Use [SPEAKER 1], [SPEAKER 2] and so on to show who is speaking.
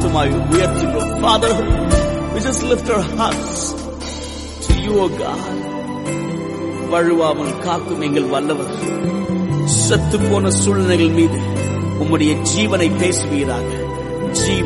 [SPEAKER 1] சத்தமாய் உயர்த்துகிறோம். Father, we just lift our hearts to you, O God. வழுவாமல் காக்கும் எங்கள் வல்லவர், செத்து போன சூழ்நிலைகள் மீது உம்முடைய ஜீவனை பேசுவீராக.